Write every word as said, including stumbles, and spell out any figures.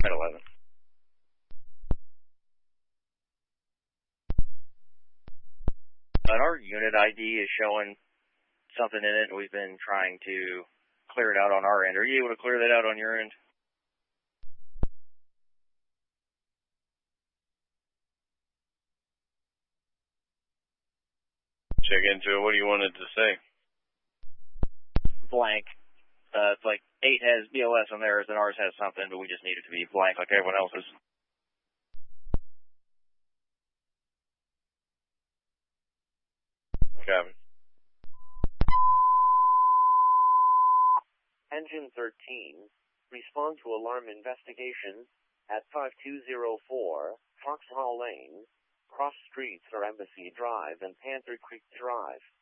at eleven. And our unit I D is showing something in it. We've been trying to clear it out on our end. Are you able to clear that out on your end? Check into it. What do you want it to say? Blank. Uh, it's like eight has B L S on theirs and ours has something, but we just need it to be blank like everyone else's. Copy. Engine thirteen, respond to alarm investigation at five two zero four Foxhall Lane, cross streets are Embassy Drive and Panther Creek Drive.